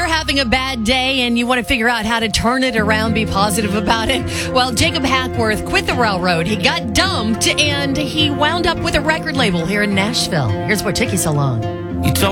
having a bad day and you want to figure out how to turn it around, be positive about it, well, Jacob Hackworth quit the railroad. He got dumped and he wound up with a record label here in Nashville. Here's what took you so long. You told